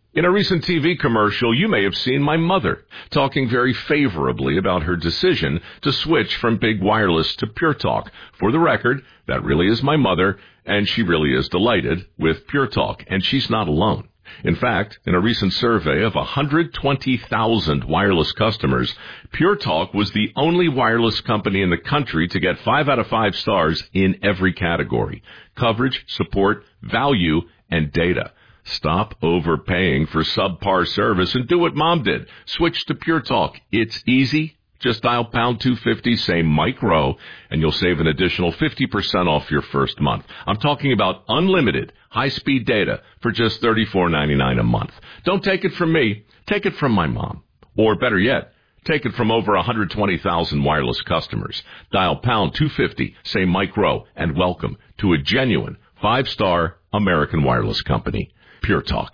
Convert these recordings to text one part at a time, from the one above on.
In a recent TV commercial, you may have seen my mother talking very favorably about her decision to switch from big wireless to Pure Talk. For the record, that really is my mother, and she really is delighted with Pure Talk, and she's not alone. In fact, in a recent survey of 120,000 wireless customers, Pure Talk was the only wireless company in the country to get 5 out of 5 stars in every category: coverage, support, value, and data. Stop overpaying for subpar service and do what Mom did. Switch to Pure Talk. It's easy. Just dial pound 250, say Mike Rowe, and you'll save an additional 50% off your first month. I'm talking about unlimited high-speed data for just $34.99 a month. Don't take it from me. Take it from my mom. Or better yet, take it from over 120,000 wireless customers. Dial pound 250, say Mike Rowe, and welcome to a genuine 5-star American wireless company. Pure Talk.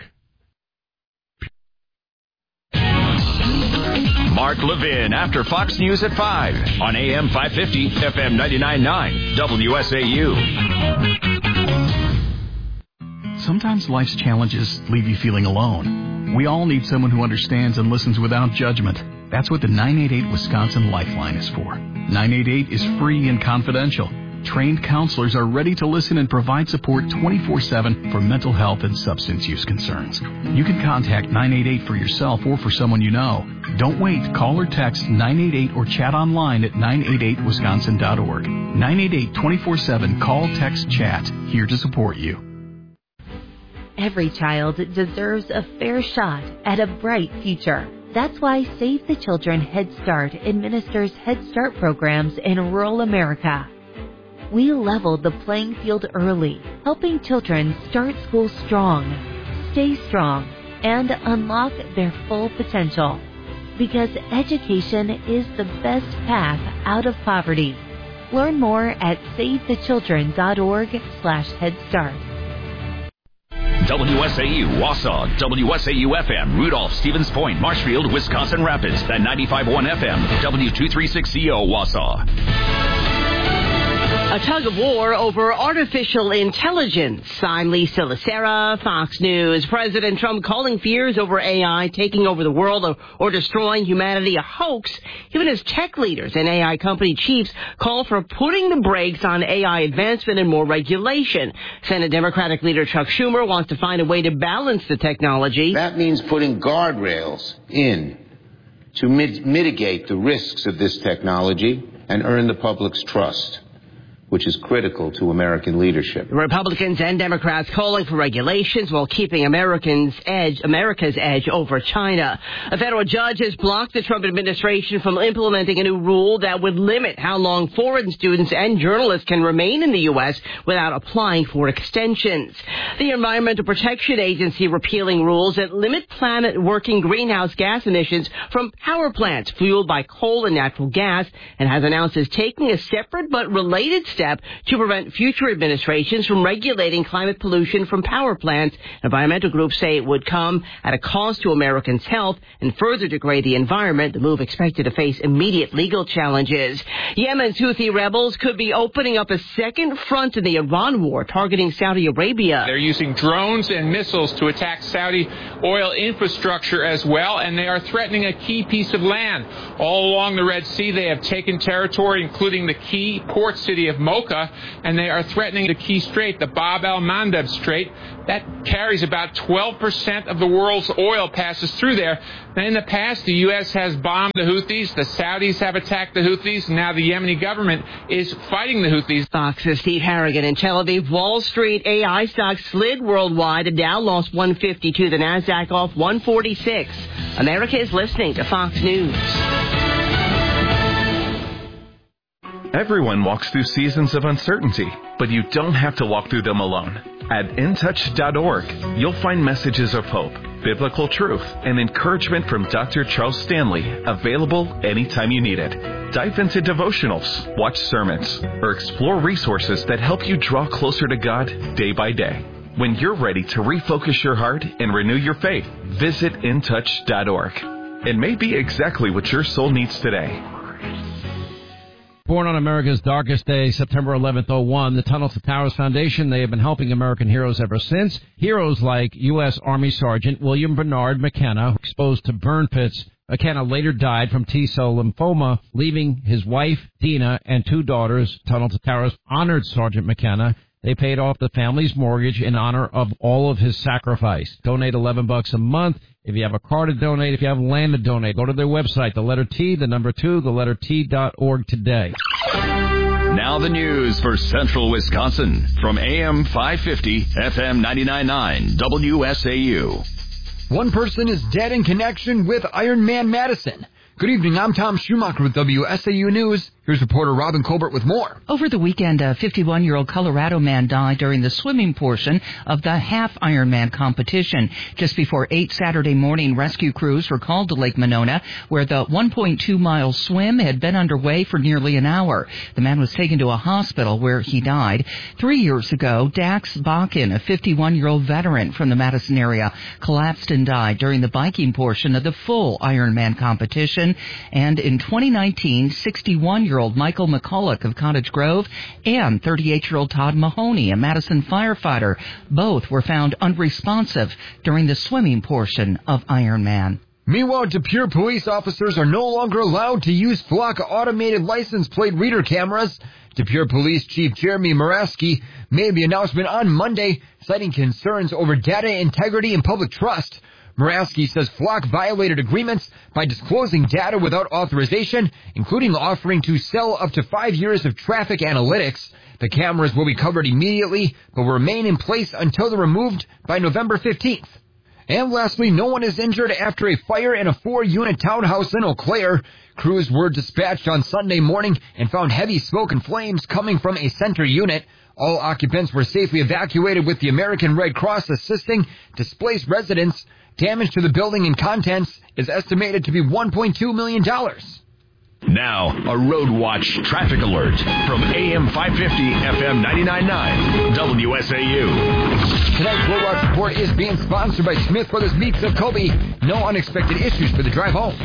Mark Levin after Fox News at 5 on AM 550, FM 99.9, WSAU. Sometimes life's challenges leave you feeling alone. We all need someone who understands and listens without judgment. That's what the 988 Wisconsin Lifeline is for. 988 is free and confidential. Trained counselors are ready to listen and provide support 24/7 for mental health and substance use concerns. You can contact 988 for yourself or for someone you know. Don't wait. Call or text 988 or chat online at 988wisconsin.org. 988 24/7. Call, text, chat. Here to support you. Every child deserves a fair shot at a bright future. That's why Save the Children Head Start administers Head Start programs in rural America. We leveled the playing field early, helping children start school strong, stay strong, and unlock their full potential. Because education is the best path out of poverty. Learn more at savethechildren.org/headstart. WSAU, Wausau, WSAU-FM, Rudolph, Stevens Point, Marshfield, Wisconsin Rapids, and 95.1 FM, W236CO, Wausau. A tug of war over artificial intelligence. I'm Lisa Lacera, Fox News. President Trump calling fears over AI taking over the world or destroying humanity a hoax. Even as tech leaders and AI company chiefs call for putting the brakes on AI advancement and more regulation. Senate Democratic leader Chuck Schumer wants to find a way to balance the technology. That means putting guardrails in to mitigate the risks of this technology and earn the public's trust, which is critical to American leadership. Republicans and Democrats calling for regulations while keeping America's edge over China. A federal judge has blocked the Trump administration from implementing a new rule that would limit how long foreign students and journalists can remain in the U.S. without applying for extensions. The Environmental Protection Agency repealing rules that limit planet-working greenhouse gas emissions from power plants fueled by coal and natural gas, and has announced it's taking a separate but related step to prevent future administrations from regulating climate pollution from power plants. Environmental groups say it would come at a cost to Americans' health and further degrade the environment. The move expected to face immediate legal challenges. Yemen's Houthi rebels could be opening up a second front in the Iran war, targeting Saudi Arabia. They're using drones and missiles to attack Saudi oil infrastructure as well, and they are threatening a key piece of land. All along the Red Sea, they have taken territory, including the key port city of Mocha, and they are threatening the key strait, the Bab el-Mandeb Strait. That carries about 12% of the world's oil passes through there. Now, in the past, the U.S. has bombed the Houthis, the Saudis have attacked the Houthis, and now the Yemeni government is fighting the Houthis. Fox's Steve Harrigan in Tel Aviv. Wall Street AI stocks slid worldwide. The Dow lost 152, the NASDAQ off 146. America is listening to Fox News. Everyone walks through seasons of uncertainty, but you don't have to walk through them alone. At intouch.org, you'll find messages of hope, biblical truth, and encouragement from Dr. Charles Stanley, available anytime you need it. Dive into devotionals, watch sermons, or explore resources that help you draw closer to God day by day. When you're ready to refocus your heart and renew your faith, visit intouch.org. It may be exactly what your soul needs today. Born on America's darkest day, September 11th, 01, the Tunnel to Towers Foundation, they have been helping American heroes ever since. Heroes like U.S. Army Sergeant William Bernard McKenna, exposed to burn pits. McKenna later died from T-cell lymphoma, leaving his wife, Dina, and 2 daughters. Tunnel to Towers honored Sergeant McKenna. They paid off the family's mortgage in honor of all of his sacrifice. Donate $11 a month. If you have a car to donate, if you have land to donate, go to their website, the letter T, the number 2, the letter T.org today. Now the news for Central Wisconsin from AM 550, FM 99.9, WSAU. One person is dead in connection with Ironman Madison. Good evening, I'm Tom Schumacher with WSAU News. Here's reporter Robin Colbert with more. Over the weekend, a 51-year-old Colorado man died during the swimming portion of the half Ironman competition. Just before 8 Saturday morning, rescue crews were called to Lake Monona, where the 1.2-mile swim had been underway for nearly an hour. The man was taken to a hospital where he died. 3 years ago, Dax Bakken, a 51-year-old veteran from the Madison area, collapsed and died during the biking portion of the full Ironman competition. And in 2019, 61-year-old Michael McCulloch of Cottage Grove and 38-year-old Todd Mahoney, a Madison firefighter, both were found unresponsive during the swimming portion of Ironman. Meanwhile, De Pere police officers are no longer allowed to use Flock automated license plate reader cameras. De Pere Police Chief Jeremy Moraski made the announcement on Monday, citing concerns over data integrity and public trust. Moraski says Flock violated agreements by disclosing data without authorization, including offering to sell up to 5 years of traffic analytics. The cameras will be covered immediately, but will remain in place until they're removed by November 15th. And lastly, no one is injured after a fire in a 4-unit townhouse in Eau Claire. Crews were dispatched on Sunday morning and found heavy smoke and flames coming from a center unit. All occupants were safely evacuated with the American Red Cross assisting displaced residents. Damage to the building and contents is estimated to be $1.2 million. Now, a Road Watch traffic alert from AM 550, FM 99.9, WSAU. Tonight's Road Watch report is being sponsored by Smith Brothers Meats of Kobe. No unexpected issues for the drive home.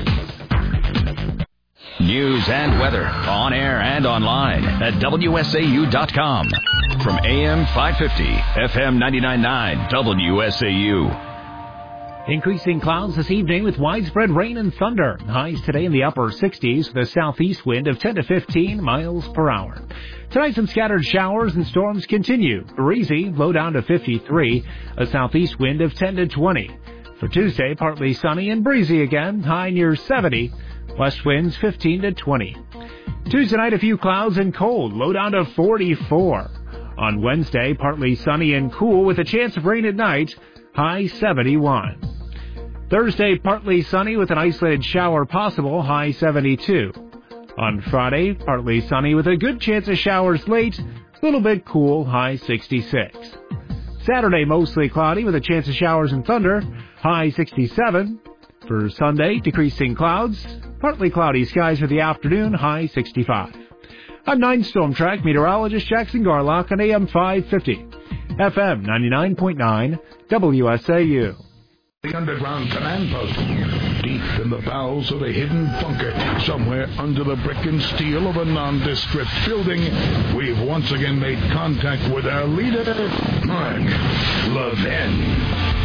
News and weather on air and online at WSAU.com. From AM 550, FM 99.9, WSAU. Increasing clouds this evening with widespread rain and thunder. Highs today in the upper 60s with a southeast wind of 10 to 15 miles per hour. Tonight, some scattered showers and storms continue. Breezy, low down to 53, a southeast wind of 10 to 20. For Tuesday, partly sunny and breezy again, high near 70. West winds 15 to 20. Tuesday night, a few clouds and cold, low down to 44. On Wednesday, partly sunny and cool with a chance of rain at night, high 71. Thursday, partly sunny with an isolated shower possible, high 72. On Friday, partly sunny with a good chance of showers late, a little bit cool, high 66. Saturday, mostly cloudy with a chance of showers and thunder, high 67. For Sunday, decreasing clouds, partly cloudy skies for the afternoon, high 65. I'm 9 Storm Track meteorologist Jackson Garlock on AM 550, FM 99.9, WSAU. The underground command post, deep in the bowels of a hidden bunker, somewhere under the brick and steel of a nondescript building, we've once again made contact with our leader, Mark Levin.